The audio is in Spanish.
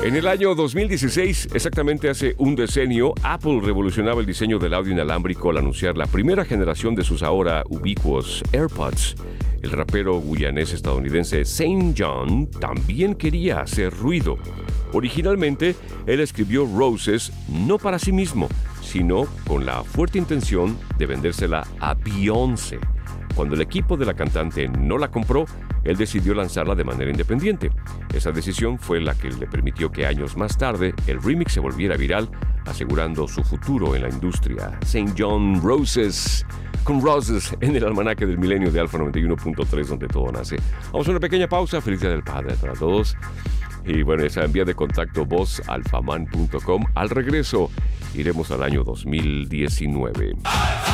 En el año 2016, exactamente hace un decenio, Apple revolucionaba el diseño del audio inalámbrico al anunciar la primera generación de sus ahora ubicuos AirPods. El rapero guyanés estadounidense Saint John también quería hacer ruido. Originalmente, él escribió Roses no para sí mismo, sino con la fuerte intención de vendérsela a Beyoncé. Cuando el equipo de la cantante no la compró, él decidió lanzarla de manera independiente. Esa decisión fue la que le permitió que años más tarde el remix se volviera viral, asegurando su futuro en la industria. Saint John Roses, con Roses en el almanaque del milenio de Alfa 91.3, donde todo nace. Vamos a una pequeña pausa. Feliz Día del Padre para todos. Y bueno, esa vía de contacto vozalfaman.com. Al regreso, iremos al año 2019.